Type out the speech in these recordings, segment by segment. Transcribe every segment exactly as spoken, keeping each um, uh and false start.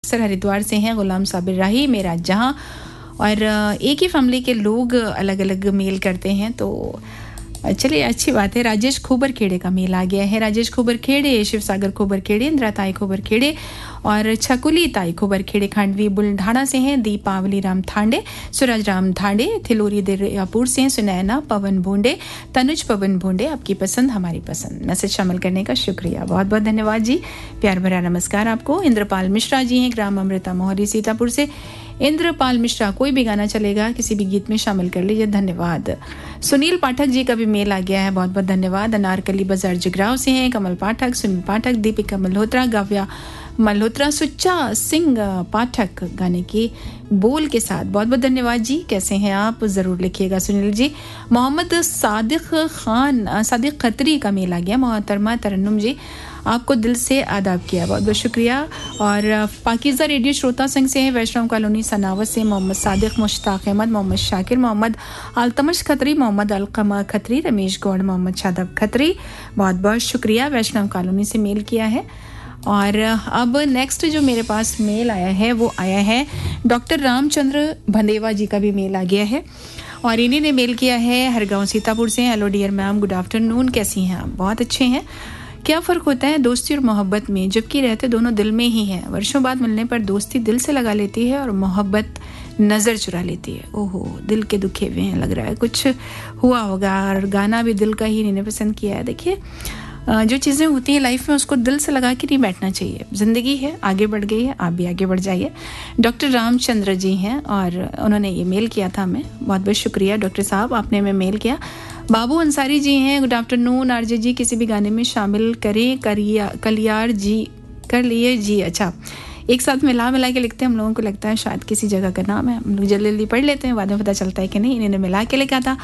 Sir Haridwar से हैं गुलाम साबिर राही मेरा जहां और एक ही फैमिली के लोग अलग अलग मेल करते हैं तो चलिए अच्छी बात है। राजेश खोबर खेड़े का मेल आ गया है। राजेश खोबर खेड़े, शिव सागर खोबर खेड़े, इंदिरा ताई खोबर खेड़े और छकुली ताई खोबर खेड़े खांडवी बुल्ढाना से हैं। दीपावली राम थांडे, सूरज राम थांडे, थिलोरी दरियापुर से हैं। सुनैना पवन भोंडे, तनुज पवन भोंडे, आपकी पसंद हमारी पसंद। मैसेज शामिल करने का शुक्रिया, बहुत बहुत धन्यवाद जी। प्यार भरा नमस्कार आपको। इंद्रपाल मिश्रा जी हैं ग्राम अमृता मोहरी सीतापुर से। इंद्रपाल मिश्रा, कोई भी गाना चलेगा, किसी भी गीत में शामिल कर लीजिए, धन्यवाद। सुनील पाठक जी का भी मेल आ गया है, बहुत बहुत धन्यवाद। अनारकली बाजार जगराव से हैं। कमल पाठक, सुनील पाठक, दीपिका मल्होत्रा, गाव्या मल्होत्रा, सुच्चा सिंह पाठक गाने के बोल के साथ बहुत बहुत धन्यवाद जी। कैसे हैं आप, ज़रूर लिखिएगा सुनील जी। मोहम्मद सादिक खान सादिक खत्री का मेल आ गया। मोहतरमा तरन्नुम जी, आपको दिल से आदाब किया, बहुत बहुत शुक्रिया। और पाकिज़ा रेडियो श्रोता संघ से हैं वैष्णव कॉलोनी सनावत से मोहम्मद सादिक, मुश्ताक अहमद, मोहम्मद शाकिर, मोहम्मद अल्तमश खत्री, मोहम्मद अलकमा खत्री, रमेश गौड़, मोहम्मद शादब खत्री, बहुत बहुत शुक्रिया। वैष्णव कॉलोनी से मेल किया है। और अब नेक्स्ट जो मेरे पास मेल आया है वो आया है डॉक्टर रामचंद्र भंदेवा जी का भी मेल आ गया है और इन्हीं ने मेल किया है हरगांव सीतापुर से। Hello dear ma'am, good afternoon, कैसी हैं आप? बहुत अच्छे हैं। क्या फ़र्क होता है दोस्ती और मोहब्बत में, जबकि रहते दोनों दिल में ही हैं। वर्षों बाद मिलने पर दोस्ती दिल से लगा लेती है और मोहब्बत नज़र चुरा लेती है। ओहो, दिल के दुखे हुए हैं, लग रहा है कुछ हुआ होगा। और गाना भी दिल का ही इन्होंने पसंद किया है। देखिए, जो चीज़ें होती हैं लाइफ में उसको दिल से लगा के नहीं बैठना चाहिए। ज़िंदगी है, आगे बढ़ गई है, आप भी आगे बढ़ जाइए। डॉक्टर रामचंद्र जी हैं और उन्होंने ये मेल किया था हमें, बहुत बहुत शुक्रिया डॉक्टर साहब, आपने हमें मेल किया। बाबू अंसारी जी हैं, गुड आफ्टरनून आरजे जी, किसी भी गाने में शामिल करें करिया कलियार जी कर लिए जी। अच्छा, एक साथ मिला मिला के लिखते हैं, हम लोगों को लगता है शायद किसी जगह का नाम है, हम लोग जल्दी जल्दी पढ़ लेते हैं, बाद में पता चलता है कि नहीं, इन्होंने मिला के लिखा था।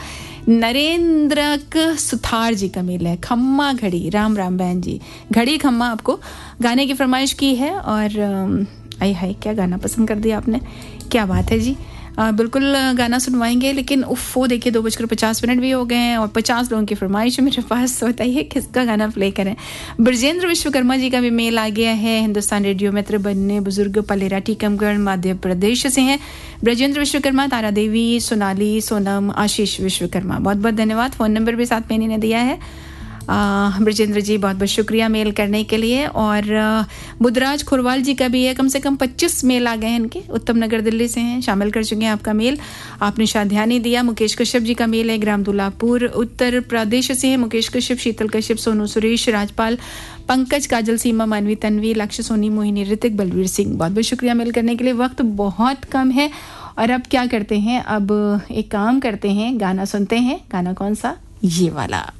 नरेंद्र सुथार जी का मेल है। खम्मा घड़ी, राम राम बहन जी, घड़ी खम्मा आपको गाने की फरमाइश की है और आई हाय क्या गाना पसंद कर दिया आपने, क्या बात है जी। आ, बिल्कुल गाना सुनवाएंगे, लेकिन उफ वो देखिए दो बजकर पचास मिनट भी हो गए हैं और पचास लोगों की फरमाइश मेरे पास, बताइए किसका गाना प्ले करें। ब्रजेंद्र विश्वकर्मा जी का भी मेल आ गया है। हिंदुस्तान रेडियो मित्र बनने बुजुर्ग पलेरा टीकमगढ़ मध्य प्रदेश से हैं ब्रजेंद्र विश्वकर्मा, तारा देवी, सोनाली, सोनम, आशीष विश्वकर्मा, बहुत बहुत धन्यवाद। फ़ोन नंबर भी साथ में इन्होंने दिया है। ब्रजेंद्र जी बहुत बहुत शुक्रिया मेल करने के लिए। और बुधराज खुरवाल जी का भी है, कम से कम पच्चीस मेल आ गए हैं इनके, उत्तम नगर दिल्ली से हैं, शामिल कर चुके हैं आपका मेल, आपने शायद ध्यान नहीं दिया। मुकेश कश्यप जी का मेल है, ग्राम दुलापुर उत्तर प्रदेश से है। मुकेश कश्यप, शीतल कश्यप, सोनू सुरेश, राजपाल, पंकज, काजल, सीमा, मानवी, तन्वी, लक्ष्य, सोनी, मोहिनी, ऋतिक, बलवीर सिंह, बहुत बहुत शुक्रिया मेल करने के लिए। वक्त बहुत कम है और अब क्या करते हैं, अब एक काम करते हैं, गाना सुनते हैं। गाना कौन सा? ये वाला।